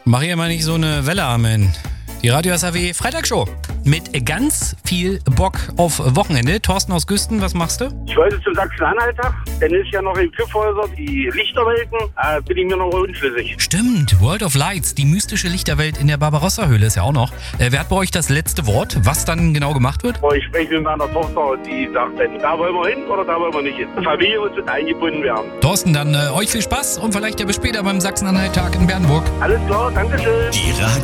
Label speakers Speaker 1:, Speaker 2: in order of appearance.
Speaker 1: Mach hier mal nicht so eine Welle, Amen. Die Radio SAW Freitagsshow mit ganz viel Bock auf Wochenende. Thorsten aus Güsten, was machst du?
Speaker 2: Ich wollte zum Sachsen-Anhalter, dann ist ja noch in Kyffhäuser die Lichterwelten, bin ich mir noch unschlüssig.
Speaker 1: Stimmt, World of Lights, die mystische Lichterwelt in der Barbarossa-Höhle ist ja auch noch. Wer hat bei euch das letzte Wort, was dann genau gemacht wird?
Speaker 2: Ich spreche mit meiner Tochter und die sagt dann, da wollen wir hin oder da wollen wir nicht hin. Die Familie muss mit eingebunden werden.
Speaker 1: Thorsten, dann euch viel Spaß und vielleicht ja bis später beim Sachsen-Anhalt-Tag in Bernburg.
Speaker 2: Alles klar, Dankeschön.
Speaker 3: Die Radio